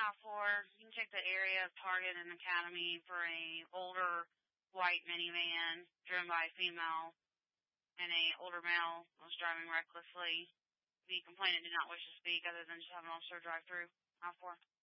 I-4, you can check the area of Target and Academy for a older white minivan driven by a female and a older male was driving recklessly. The complainant did not wish to speak other than just have an officer drive through I-4.